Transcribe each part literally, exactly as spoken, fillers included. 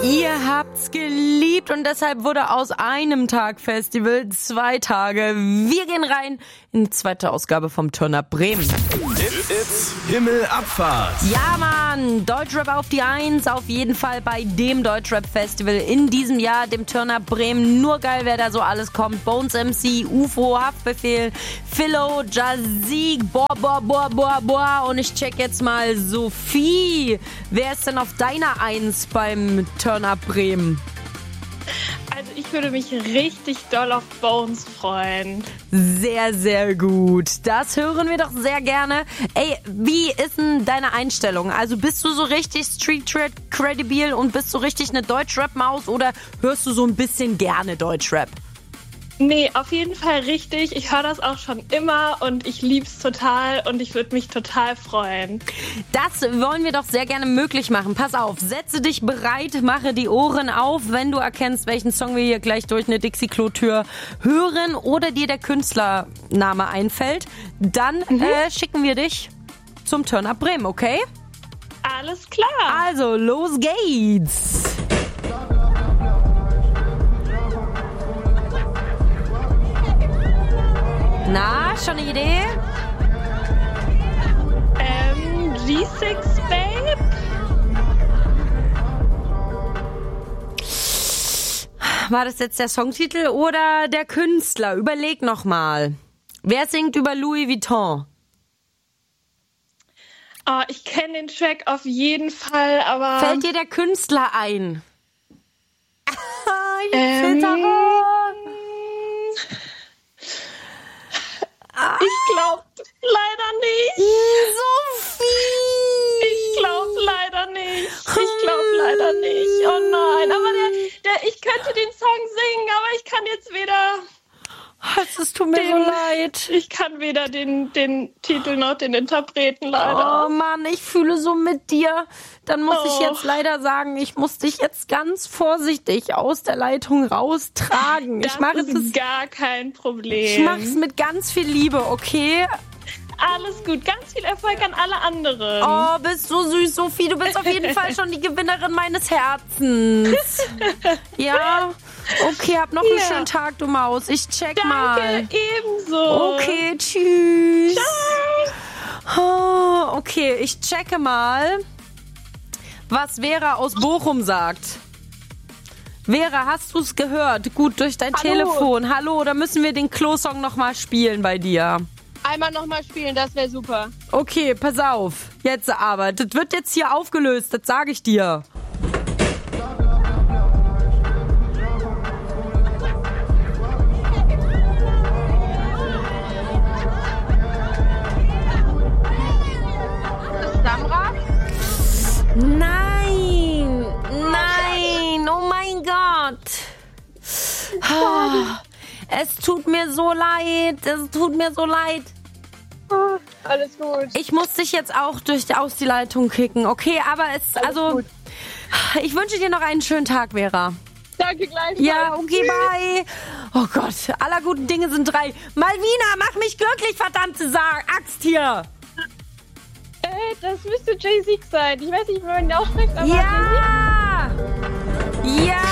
Ihr habt's geliebt und deshalb wurde aus einem Tag Festival zwei Tage. Wir gehen rein in die zweite Ausgabe vom Turn-Up Bremen. It's, it's Himmelabfahrt. Ja, Mann, Deutschrap auf die Eins, auf jeden Fall bei dem Deutschrap-Festival in diesem Jahr, dem Turn-Up Bremen. Nur geil, wer da so alles kommt. Bones M C, U F O, Haftbefehl, Philo, Jazik, boah, boah, boah, boah, boah. Und ich check jetzt mal Sophie. Wer ist denn auf deiner Eins beim Turn-Up Bremen? Also ich würde mich richtig doll auf Bones freuen. Sehr, sehr gut. Das hören wir doch sehr gerne. Ey, wie ist denn deine Einstellung? Also bist du so richtig Street-Credibil und bist du richtig eine Deutschrap-Maus oder hörst du so ein bisschen gerne Deutschrap? Nee, auf jeden Fall richtig. Ich höre das auch schon immer und ich lieb's total und ich würde mich total freuen. Das wollen wir doch sehr gerne möglich machen. Pass auf, setze dich bereit, mache die Ohren auf, wenn du erkennst, welchen Song wir hier gleich durch eine Dixie-Klo-Tür hören oder dir der Künstlername einfällt. Dann mhm. äh, schicken wir dich zum Turn-Up Bremen, okay? Alles klar. Also, los geht's. Na, schon eine Idee? Ähm, G six Babe? War das jetzt der Songtitel oder der Künstler? Überleg nochmal. Wer singt über Louis Vuitton? Oh, ich kenne den Track auf jeden Fall, aber... Fällt dir der Künstler ein? ich ähm, Ich glaube leider nicht. Sophie! Ich glaube leider nicht. Ich glaube leider nicht. Oh nein, aber der, der, ich könnte den Song singen, aber ich kann jetzt weder... Es tut mir den, so leid. Ich kann weder den, den Titel noch den Interpreten leider. Oh Mann, ich fühle so mit dir. Dann muss oh. ich jetzt leider sagen, ich muss dich jetzt ganz vorsichtig aus der Leitung raustragen. Das ich mache ist es gar kein Problem. Ich mache es mit ganz viel Liebe, okay? Alles gut, ganz viel Erfolg an alle anderen. Oh, bist so süß, Sophie. Du bist auf jeden Fall schon die Gewinnerin meines Herzens. Ja, okay, hab noch ja. einen schönen Tag, du Maus. Ich check Danke, mal. Danke, ebenso. Okay, tschüss. Ciao. Oh, okay, ich checke mal, was Vera aus Bochum sagt. Vera, hast du es gehört? Gut, durch dein Hallo. Telefon. Hallo, da müssen wir den Klo-Song nochmal spielen bei dir. Einmal nochmal spielen, das wäre super. Okay, pass auf. Jetzt aber. Das wird jetzt hier aufgelöst, das sage ich dir. Samra? Nein! Nein! Oh mein Gott! Ah, es tut mir so leid. Es tut mir so leid. Oh, alles gut. Ich muss dich jetzt auch durch aus die Leitung kicken, okay? Aber es, alles also, gut. Ich wünsche dir noch einen schönen Tag, Vera. Danke gleich. Ja, okay, bye. Oh Gott, aller guten Dinge sind drei. Malvina, mach mich glücklich, verdammte Sa- Axt hier. Äh, das müsste Jay-Z sein. Ich weiß nicht, wie man ihn ausspricht, aber ja! Ja!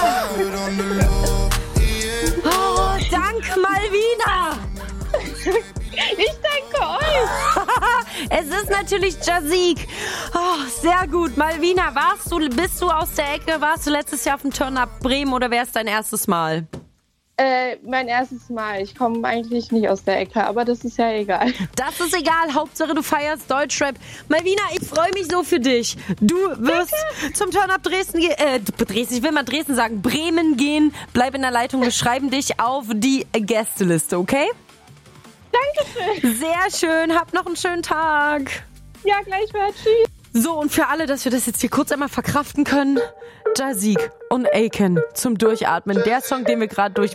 Oh, dank Malvina! Ich danke euch! Es ist natürlich Jazik. Oh, sehr gut. Malvina, warst du, bist du aus der Ecke? Warst du letztes Jahr auf dem Turn-Up Bremen oder wäre es dein erstes Mal? Äh, mein erstes Mal. Ich komme eigentlich nicht aus der Ecke, aber das ist ja egal. Das ist egal. Hauptsache, du feierst Deutschrap. Malvina, ich freue mich so für dich. Du wirst Danke. zum Turn-Up Dresden gehen. Äh, Dresden, ich will mal Dresden sagen. Bremen gehen. Bleib in der Leitung. Wir schreiben dich auf die Gästeliste, okay? Dankeschön. Sehr schön. Hab noch einen schönen Tag. Ja, gleichfalls. Tschüss. So, und für alle, dass wir das jetzt hier kurz einmal verkraften können, Jazik und Aiken zum Durchatmen. Der Song, den wir gerade durch